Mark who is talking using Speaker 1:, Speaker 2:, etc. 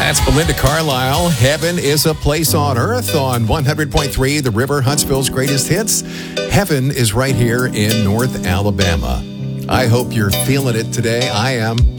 Speaker 1: That's Belinda Carlisle. Heaven is a place on earth on 100.3, The River, Huntsville's greatest hits. Heaven is right here in North Alabama. I hope you're feeling it today. I am.